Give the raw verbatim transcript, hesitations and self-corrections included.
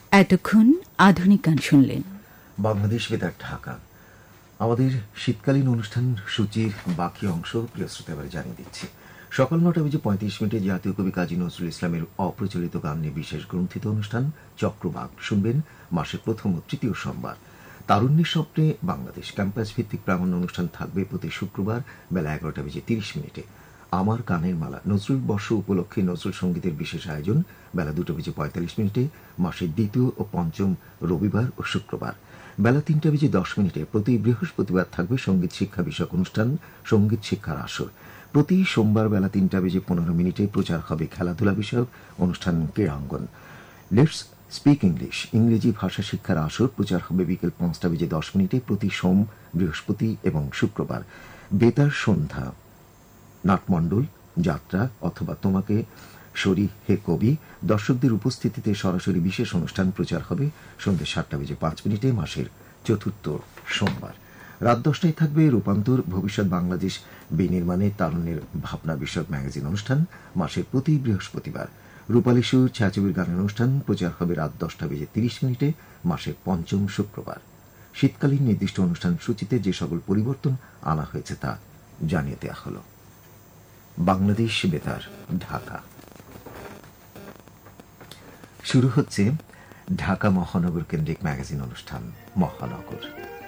এতক্ষণ আধুনিক গান শুনলেন। বাংলাদেশ বেতার ঢাকা। আমাদের শীতকালীন অনুষ্ঠান সূচির বাকি অংশ প্রিয় শ্রোতা এবারে জানিয়ে দিচ্ছি। সকাল নটা বেজে পঁয়ত্রিশ মিনিটে জাতীয় কবি কাজী নজরুল ইসলামের অপ্রচলিত গান নিয়ে বিশেষ গ্রন্থিত অনুষ্ঠান চক্রবাক শুনবেন মাসের প্রথম ও তৃতীয় সোমবার। তারুণ্যের স্বপ্নে বাংলাদেশ ক্যাম্পাস ভিত্তিক প্রামাণ্য অনুষ্ঠান থাকবে প্রতি শুক্রবার বেলা এগারোটা বেজে তিরিশ মিনিটে। আমার গানের মালা নজরুল বর্ষ উপলক্ষে নজরুল সঙ্গীতের বিশেষ আয়োজন বেলা দুটো বেজে পঁয়তাল্লিশ মিনিটে মাসের দ্বিতীয় ও পঞ্চম রবিবার ও শুক্রবার। বেলা তিনটা বেজে দশ মিনিটে প্রতি বৃহস্পতিবার থাকবে সঙ্গীত শিক্ষা বিষয়ক অনুষ্ঠান সঙ্গীত শিক্ষার আসর। প্রতি সোমবার বেলা তিনটা বেজে পনেরো মিনিটে প্রচার হবে খেলাধুলা বিষয়ক অনুষ্ঠান ক্রীড়াঙ্গন। লেটস স্পিক ইংলিশ ইংরেজি ভাষা শিক্ষার আসর প্রচার হবে বিকেল পাঁচটা বেজে দশ মিনিটে প্রতি সোম, বৃহস্পতি এবং শুক্রবার। বেতার সন্ধ্যা নাটমণ্ডল যাত্রা অথবা তোমাকে সরি হে কবি দর্শকদের উপস্থিতিতে সরাসরি বিশেষ অনুষ্ঠান প্রচার হবে সন্ধ্যে সাতটা বেজে পাঁচ মিনিটে মাসের চতুর্থ সোমবার। রাত দশটায় থাকবে রূপান্তর ভবিষ্যৎ বাংলাদেশ বিনির্মাণে তারুণ্যের ভাবনা বিষয়ক ম্যাগাজিন অনুষ্ঠান মাসের প্রতি বৃহস্পতিবার। রূপালী সুর ছায়াছবির গানের অনুষ্ঠান প্রচার হবে রাত দশটা বেজে তিরিশ মিনিটে মাসের পঞ্চম শুক্রবার। শীতকালীন নির্দিষ্ট অনুষ্ঠান সূচিতে যে সকল পরিবর্তন আনা হয়েছে তা জানিয়ে দেওয়া হল। বাংলাদেশ বেতার ঢাকা। শুরু হচ্ছে ঢাকা মহানগর কেন্দ্রিক ম্যাগাজিন অনুষ্ঠান মহানগর।